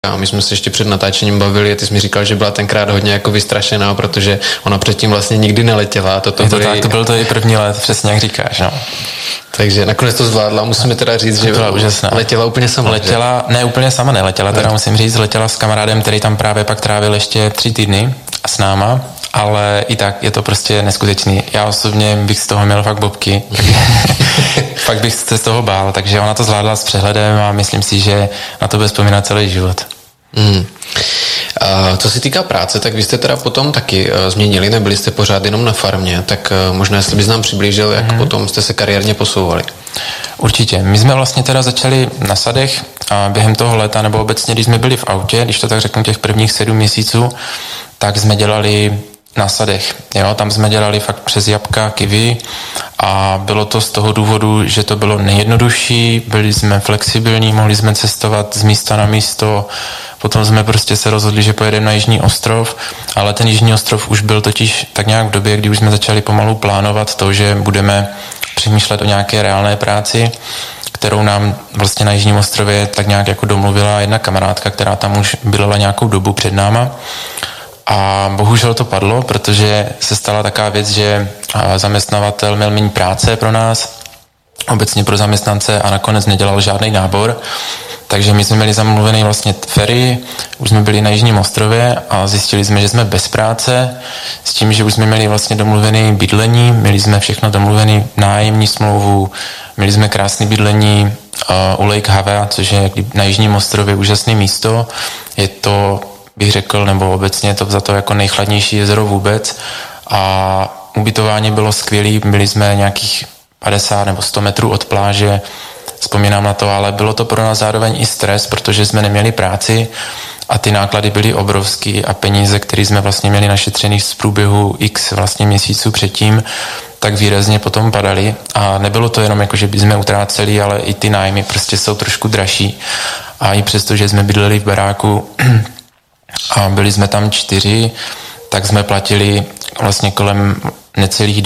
A my jsme se ještě před natáčením bavili a ty jsi mi říkal, že byla tenkrát hodně jako vystrašená, protože ona předtím vlastně nikdy neletěla. To byl to její první let, přesně jak říkáš, no. Takže nakonec to zvládla, musíme teda říct, že letěla úplně sama. Letěla, ne úplně sama neletěla, teda musím říct, letěla s kamarádem, který tam právě pak trávil ještě 3 týdny a s náma, ale i tak je to prostě neskutečný. Já osobně bych z toho měl fakt bobky, fakt bych se z toho bál, takže ona to zvládla s přehledem a myslím si, že na to bude vzpomínat celý život. Co se týká práce, tak vy jste teda potom taky změnili, nebyli jste pořád jenom na farmě, tak možná jestli bys nám přiblížil, jak potom jste se kariérně posouvali. Určitě. My jsme vlastně teda začali na sadech a během toho léta, nebo obecně, když jsme byli v autě, když to tak řeknu těch prvních 7 měsíců, tak jsme dělali na sadech. Jo? Tam jsme dělali fakt přes jablka, kiwi a bylo to z toho důvodu, že to bylo nejjednodušší, byli jsme flexibilní, mohli jsme cestovat z místa na místo, potom jsme prostě se rozhodli, že pojedeme na Jižní ostrov, ale ten Jižní ostrov už byl totiž tak nějak v době, kdy už jsme začali pomalu plánovat to, že budeme přemýšlet o nějaké reálné práci, kterou nám vlastně na Jižním ostrově tak nějak jako domluvila jedna kamarádka, která tam už bydlela nějakou dobu před náma. A bohužel to padlo, protože se stala taková věc, že zaměstnavatel měl méně práce pro nás, obecně pro zaměstnance a nakonec nedělal žádný nábor. Takže my jsme měli zamluvený vlastně ferry, už jsme byli na Jižním ostrově a zjistili jsme, že jsme bez práce, s tím, že už jsme měli vlastně domluvený bydlení, měli jsme všechno domluvený nájemní smlouvu, měli jsme krásné bydlení u Lake Havea, což je na Jižním ostrově úžasné místo. Je to, bych řekl, nebo obecně je to za to jako nejchladnější jezero vůbec a ubytování bylo skvělé, byli jsme nějakých 50 nebo 100 metrů od pláže, vzpomínám na to, ale bylo to pro nás zároveň i stres, protože jsme neměli práci a ty náklady byly obrovský a peníze, které jsme vlastně měli našetřených z průběhu x vlastně měsíců předtím, tak výrazně potom padaly a nebylo to jenom jako, že by jsme utráceli, ale i ty nájmy prostě jsou trošku dražší a i přesto, že jsme bydleli v baráku a byli jsme tam 4, tak jsme platili vlastně kolem necelých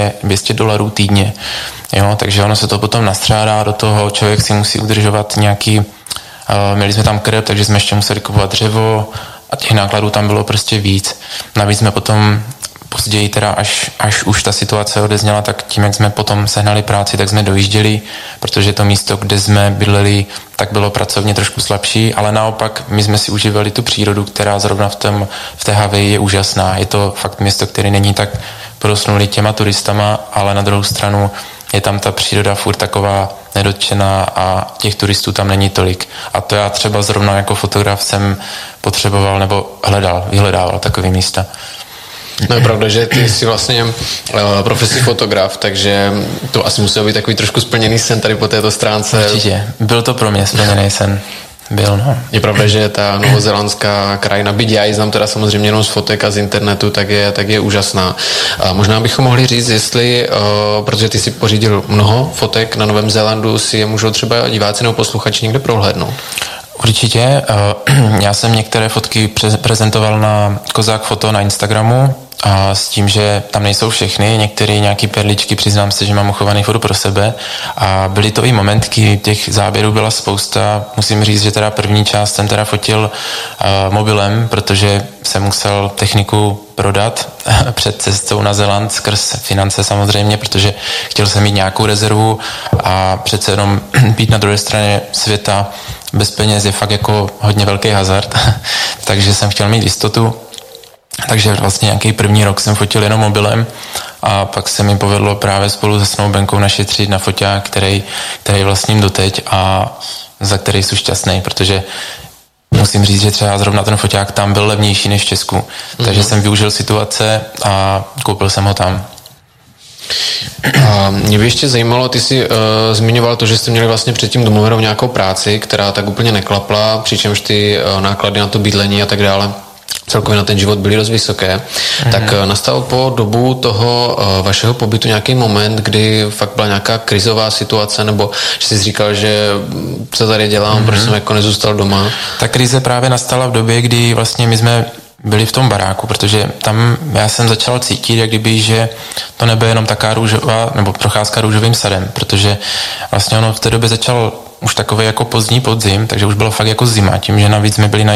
$200 týdně. Jo, takže ono se to potom nastřádá do toho, člověk si musí udržovat nějaký, měli jsme tam krb, takže jsme ještě museli kupovat dřevo a těch nákladů tam bylo prostě víc. Navíc jsme potom později teda, až už ta situace odezněla, tak tím, jak jsme potom sehnali práci, tak jsme dojížděli, protože to místo, kde jsme bydleli, tak bylo pracovně trošku slabší, ale naopak my jsme si užívali tu přírodu, která zrovna v té Havaji je úžasná. Je to fakt město, které není tak porosnulý těma turistama, ale na druhou stranu je tam ta příroda furt taková nedotčená a těch turistů tam není tolik. A to já třeba zrovna jako fotograf jsem potřeboval nebo vyhledával takové místa. No je pravda, že ty jsi vlastně profesí fotograf, takže to asi musel být takový trošku splněný sen tady po této stránce. Určitě, byl to pro mě splněný sen. No. Je pravda, že ta novozélandská krajina, byť já ji znám teda samozřejmě jenom z fotek a z internetu, tak je úžasná. A možná bychom mohli říct, jestli, protože ty si pořídil mnoho fotek na Novém Zélandu, si je můžou třeba diváci nebo posluchači někde prohlédnout. Určitě. Já jsem některé fotky prezentoval na Kozák Foto na Instagramu a s tím, že tam nejsou všechny, některé nějaký perličky, přiznám se, že mám uchovaný furt pro sebe a byly to i momentky, těch záběrů byla spousta. Musím říct, že teda první část jsem teda fotil mobilem, protože jsem musel techniku prodat před cestou na Zéland skrz finance samozřejmě, protože chtěl jsem mít nějakou rezervu a přece jenom být na druhé straně světa bez peněz je fakt jako hodně velký hazard, takže jsem chtěl mít jistotu. Takže vlastně nějaký první rok jsem fotil jenom mobilem a pak se mi povedlo právě spolu se Snowbankou našetřit na foťák, který vlastním doteď a za který jsem šťastný, protože musím říct, že třeba zrovna ten foťák tam byl levnější než v Česku. Takže jsem využil situace a koupil jsem ho tam. A mě by ještě zajímalo, ty jsi zmiňoval to, že jste měli vlastně předtím domluvenou nějakou práci, která tak úplně neklapla, přičemž ty náklady na to bydlení a tak dále celkově na ten život byly dost vysoké. Tak nastal po dobu toho vašeho pobytu nějaký moment, kdy fakt byla nějaká krizová situace, nebo že jsi říkal, že co tady dělám, proč jsem jako nezůstal doma? Ta krize právě nastala v době, kdy vlastně my jsme byli v tom baráku, protože tam já jsem začal cítit, jak kdyby, že to nebude jenom taká růžová, nebo procházka růžovým sadem, protože vlastně ono v té době začal už takový jako pozdní podzim, takže už bylo fakt jako zima, tím, že navíc jsme byli na